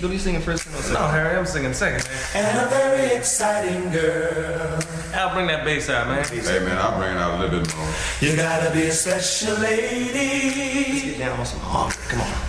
Go be singing first and second. No, Harry, I'm singing second, man. And a very exciting girl. I'll bring that bass out, man. Hey, man, I'll bring it out a little bit more. You gotta be a special lady. Let's get down on some harmony. Come on.